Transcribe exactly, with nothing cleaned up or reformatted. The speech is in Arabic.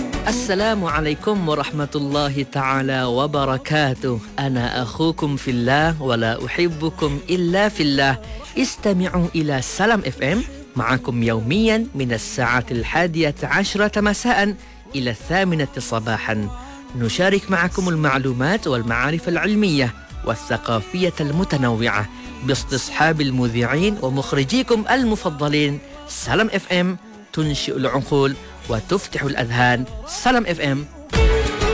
السلام عليكم ورحمة الله تعالى وبركاته. أنا أخوكم في الله ولا أحبكم إلا في الله. استمعوا إلى سلام اف ام معكم يوميا من الساعة الحادية عشرة مساء إلى الثامنة صباحا. نشارك معكم المعلومات والمعارف العلمية والثقافية المتنوعة باستصحاب المذيعين ومخرجيكم المفضلين. سلام اف ام تنشئ العقول وتفتح الأذهان. سلام اف ام